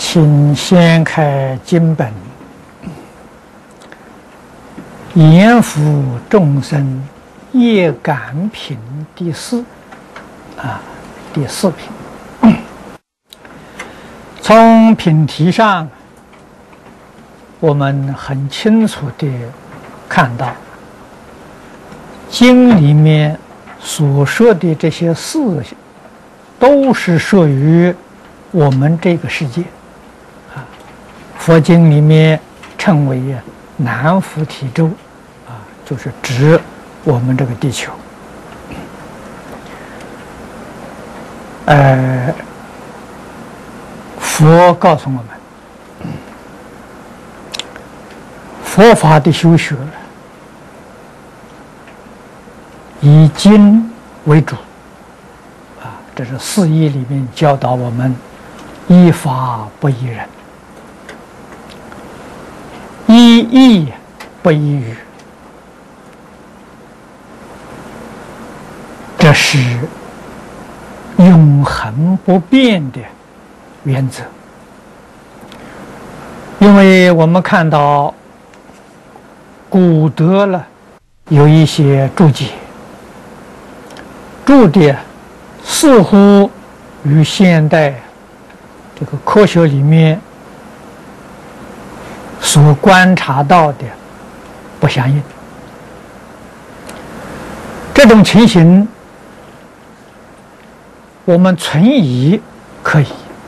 请掀开经本，严福众生业感品第四第四品。从品题上，我们很清楚地看到，经里面所说的这些事情，都是属于我们这个世界。佛经里面称为南菩提洲，就是指我们这个地球。佛告诉我们，佛法的修学以经为主，这是四义里面教导我们依法不依人，依义不依语，这是永恒不变的原则。因为我们看到古德了有一些注解，注的似乎与现代这个科学里面所观察到的不相应。这种情形，我们存疑可以，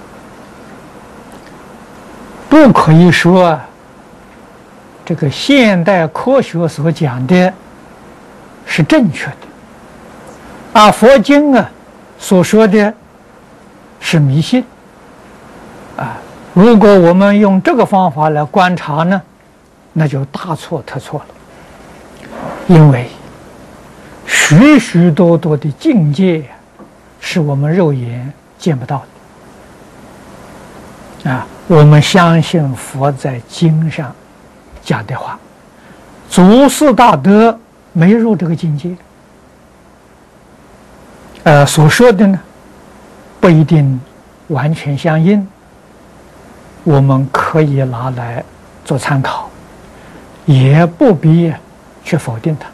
不可以说这个现代科学所讲的是正确的，而佛经所说的是迷信。如果我们用这个方法来观察呢，那就大错特错了。因为许许多多的境界是我们肉眼见不到的。我们相信佛在经上讲的话，祖师大德没入这个境界，所说的呢不一定完全相应，我们可以拿来做参考，也不必去否定它。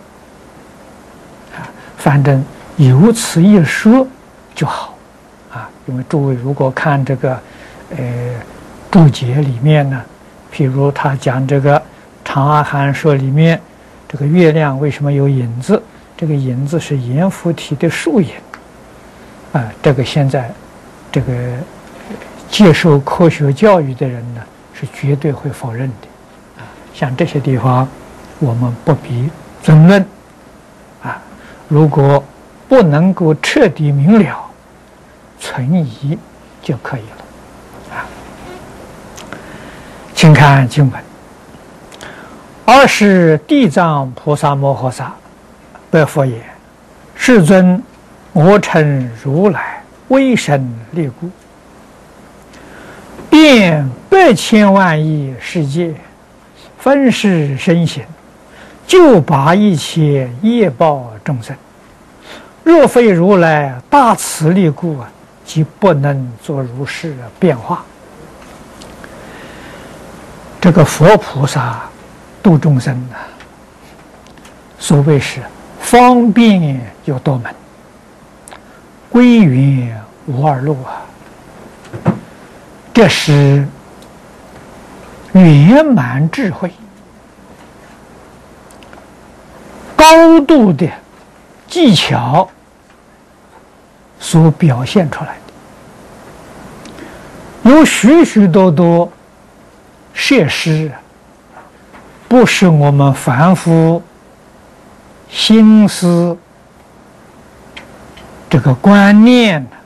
反正有此一说就好。因为诸位如果看这个注解里面呢，譬如他讲这个《长阿含说》里面，这个月亮为什么有影子？这个影子是阎浮提的树影。这个现在这个接受科学教育的人呢，是绝对会否认的。像这些地方，我们不必争论。如果不能够彻底明了，存疑就可以了。请看经文：尔时地藏菩萨摩诃萨白佛言：世尊，我乘如来威神力故，遍百千万亿世界，分世身形，救拔一切业报众生。若非如来大慈力故，即不能作如是变化。这个佛菩萨度众生所谓是方便有多门，归元无二路这是圆满智慧、高度的技巧所表现出来的。有许许多多设施不是我们凡夫心思这个观念